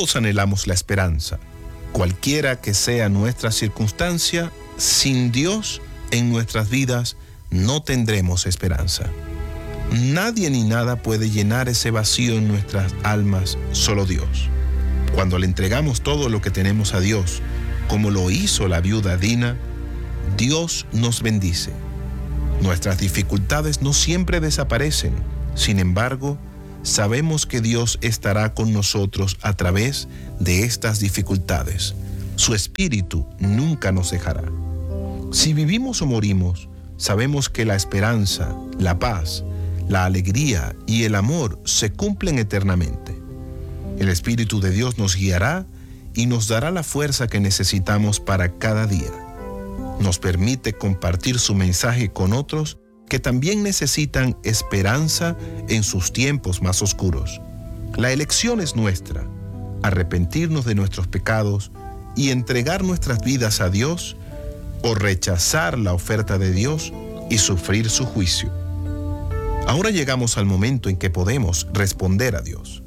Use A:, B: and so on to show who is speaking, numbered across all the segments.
A: Todos anhelamos la esperanza. Cualquiera que sea nuestra circunstancia, sin Dios en nuestras vidas no tendremos esperanza. Nadie ni nada puede llenar ese vacío en nuestras almas, solo Dios. Cuando le entregamos todo lo que tenemos a Dios, como lo hizo la viuda Dina, Dios nos bendice. Nuestras dificultades no siempre desaparecen. Sin embargo, sabemos que Dios estará con nosotros a través de estas dificultades. Su Espíritu nunca nos dejará. Si vivimos o morimos, sabemos que la esperanza, la paz, la alegría y el amor se cumplen eternamente. El Espíritu de Dios nos guiará y nos dará la fuerza que necesitamos para cada día. Nos permite compartir su mensaje con otros que también necesitan esperanza en sus tiempos más oscuros. La elección es nuestra: arrepentirnos de nuestros pecados y entregar nuestras vidas a Dios, o rechazar la oferta de Dios y sufrir su juicio. Ahora llegamos al momento en que podemos responder a Dios.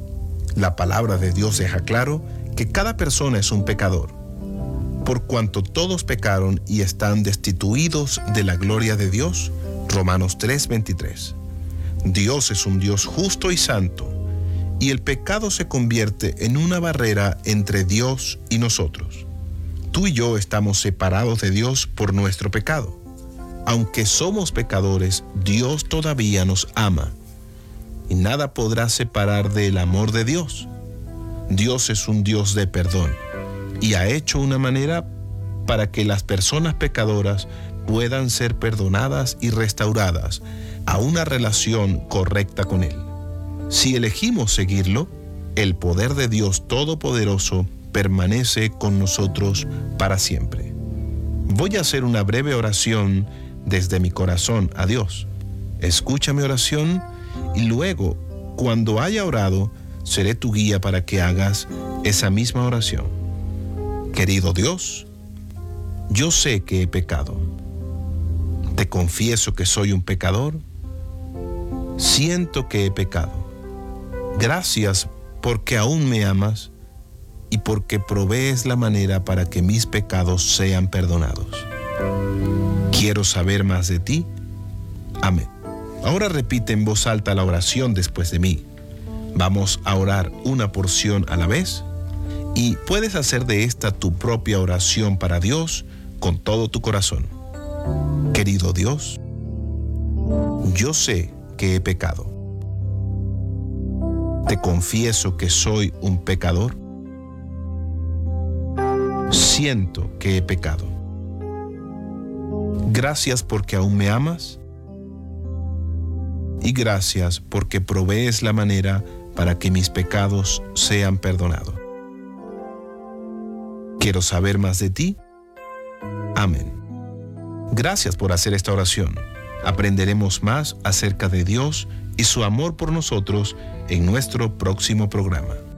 A: La palabra de Dios deja claro que cada persona es un pecador, por cuanto todos pecaron y están destituidos de la gloria de Dios. Romanos 3:23. Dios es un Dios justo y santo, y el pecado se convierte en una barrera entre Dios y nosotros. Tú y yo estamos separados de Dios por nuestro pecado. Aunque somos pecadores, Dios todavía nos ama, y nada podrá separar del amor de Dios. Dios es un Dios de perdón, y ha hecho una manera para que las personas pecadoras puedan ser perdonadas y restauradas a una relación correcta con Él. Si elegimos seguirlo, el poder de Dios Todopoderoso permanece con nosotros para siempre. Voy a hacer una breve oración desde mi corazón a Dios. Escucha mi oración y luego, cuando haya orado, seré tu guía para que hagas esa misma oración. Querido Dios, yo sé que he pecado. Te confieso que soy un pecador. Siento que he pecado. Gracias porque aún me amas y porque provees la manera para que mis pecados sean perdonados. Quiero saber más de ti. Amén. Ahora repite en voz alta la oración después de mí. Vamos a orar una porción a la vez y puedes hacer de esta tu propia oración para Dios con todo tu corazón. Querido Dios, yo sé que he pecado. Te confieso que soy un pecador. Siento que he pecado. Gracias porque aún me amas. Y gracias porque provees la manera para que mis pecados sean perdonados. Quiero saber más de ti. Amén. Gracias por hacer esta oración. Aprenderemos más acerca de Dios y su amor por nosotros en nuestro próximo programa.